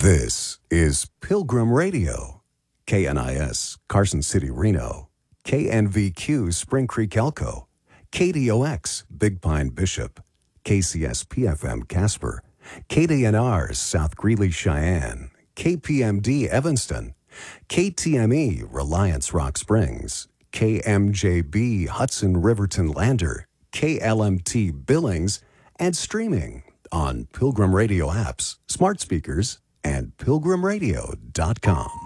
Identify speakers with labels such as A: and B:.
A: This is Pilgrim Radio, KNIS, Carson City, Reno, KNVQ, Spring Creek, Elko, KDOX, Big Pine, Bishop, KCS-PFM, Casper, KDNR, South Greeley, Cheyenne, KPMD, Evanston, KTME, Reliance, Rock Springs, KMJB, Hudson, Riverton, Lander, KLMT, Billings, and streaming on Pilgrim Radio apps, smart speakers, and pilgrimradio.com.